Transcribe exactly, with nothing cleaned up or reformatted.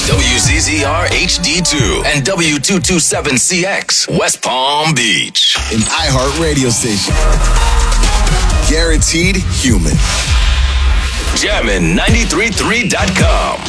W Z Z R H D two and W two twenty-seven C X, West Palm Beach. An iHeart radio station. Guaranteed human. Jammin ninety-three point three dot com.